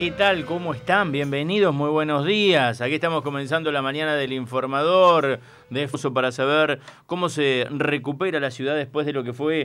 ¿Qué tal? ¿Cómo están? Bienvenidos, muy buenos días. Aquí estamos comenzando la mañana del informador de Fuso para saber cómo se recupera la ciudad después de lo que fue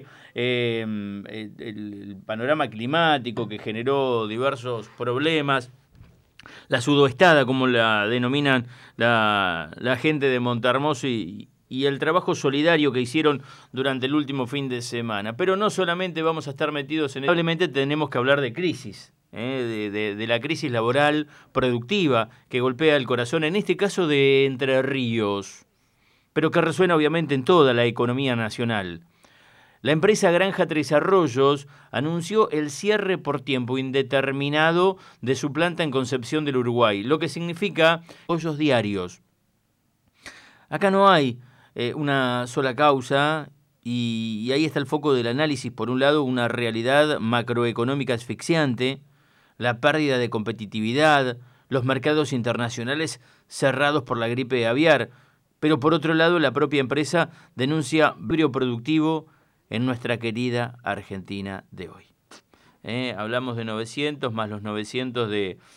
el panorama climático que generó diversos problemas. La sudoestada, como la denominan la gente de Montehermoso y el trabajo solidario que hicieron durante el último fin de semana. Pero no solamente vamos a estar metidos en... Probablemente tenemos que hablar de crisis. De la crisis laboral productiva que golpea el corazón, en este caso de Entre Ríos, pero que resuena obviamente en toda la economía nacional. La empresa Granja Tres Arroyos anunció el cierre por tiempo indeterminado de su planta en Concepción del Uruguay, lo que significa hoyos diarios. Acá no hay una sola causa y ahí está el foco del análisis. Por un lado, una realidad macroeconómica asfixiante, la pérdida de competitividad, los mercados internacionales cerrados por la gripe aviar, pero por otro lado la propia empresa denuncia brío productivo en nuestra querida Argentina de hoy. Hablamos de 900 más los 900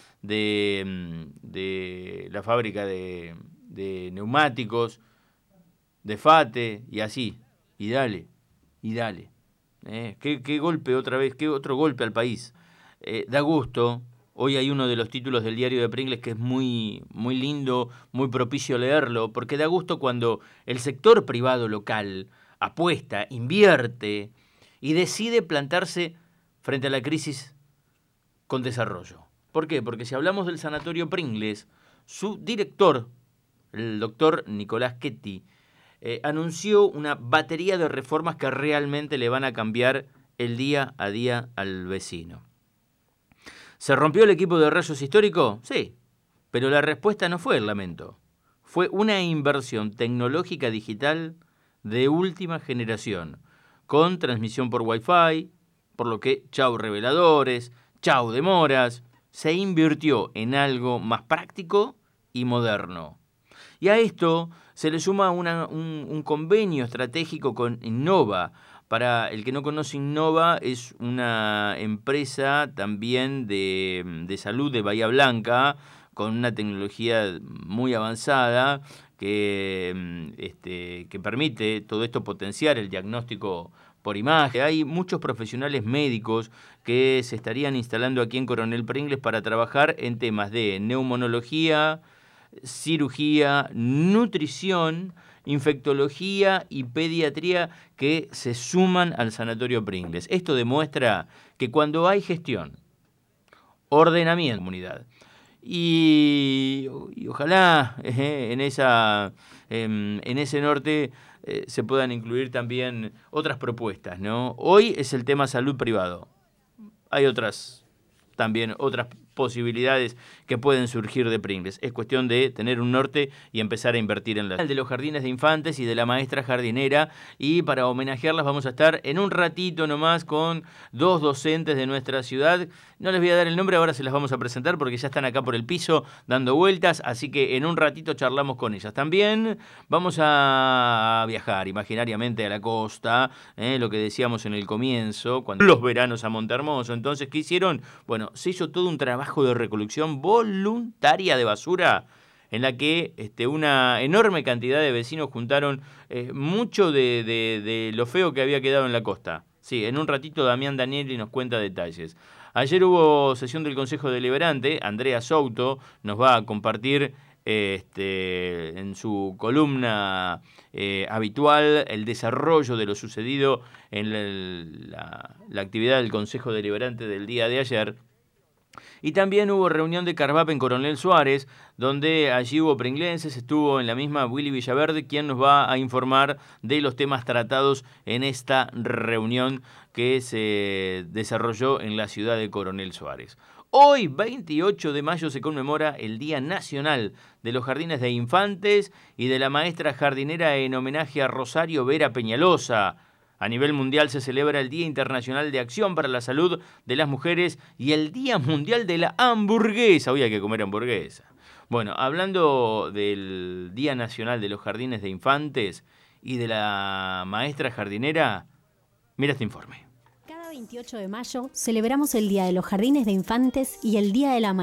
de la fábrica de neumáticos, de FATE y así, y dale. ¿Qué golpe otra vez, qué otro golpe al país. Da gusto. Hoy hay uno de los títulos del diario de Pringles que es muy, muy lindo, muy propicio leerlo, porque da gusto cuando el sector privado local apuesta, invierte y decide plantarse frente a la crisis con desarrollo. ¿Por qué? Porque si hablamos del sanatorio Pringles, su director, el doctor Nicolás Chetti, anunció una batería de reformas que realmente le van a cambiar el día a día al vecino. ¿Se rompió el equipo de rayos histórico? Sí, pero la respuesta no fue el lamento. Fue una inversión tecnológica digital de última generación, con transmisión por Wi-Fi, por lo que chau reveladores, chau demoras, se invirtió en algo más práctico y moderno. Y a esto se le suma un convenio estratégico con Innova. Para el que no conoce, Innova es una empresa también de salud de Bahía Blanca, con una tecnología muy avanzada que permite todo esto potenciar el diagnóstico por imagen. Hay muchos profesionales médicos que se estarían instalando aquí en Coronel Pringles para trabajar en temas de neumonología, cirugía, nutrición, infectología y pediatría que se suman al sanatorio Pringles. Esto demuestra que cuando hay gestión, ordenamiento de la comunidad y ojalá en ese norte se puedan incluir también otras propuestas, ¿no? Hoy es el tema salud privado. Hay también otras posibilidades que pueden surgir de Pringles. Es cuestión de tener un norte y empezar a invertir en de los jardines de infantes y de la maestra jardinera, y para homenajearlas vamos a estar en un ratito nomás con dos docentes de nuestra ciudad. No les voy a dar el nombre, ahora se las vamos a presentar porque ya están acá por el piso dando vueltas, así que en un ratito charlamos con ellas. También vamos a viajar imaginariamente a la costa, lo que decíamos en el comienzo, cuando los veranos a Montehermoso. Entonces, ¿qué hicieron? Bueno, se hizo todo un trabajo de recolección voluntaria de basura en la que una enorme cantidad de vecinos juntaron mucho de lo feo que había quedado en la costa. Sí, en un ratito Damián Danieli nos cuenta detalles. Ayer hubo sesión del Consejo Deliberante. Andrea Souto nos va a compartir en su columna habitual el desarrollo de lo sucedido en la actividad del Consejo Deliberante del día de ayer. Y también hubo reunión de Carvap en Coronel Suárez, donde allí hubo pringlenses, estuvo en la misma Willy Villaverde, quien nos va a informar de los temas tratados en esta reunión que se desarrolló en la ciudad de Coronel Suárez. Hoy, 28 de mayo, se conmemora el Día Nacional de los Jardines de Infantes y de la Maestra Jardinera en homenaje a Rosario Vera Peñalosa. A nivel mundial se celebra el Día Internacional de Acción para la Salud de las Mujeres y el Día Mundial de la Hamburguesa. Hoy hay que comer hamburguesa. Bueno, hablando del Día Nacional de los Jardines de Infantes y de la Maestra Jardinera, mira este informe. 28 de mayo celebramos el Día de los Jardines de Infantes y el Día de la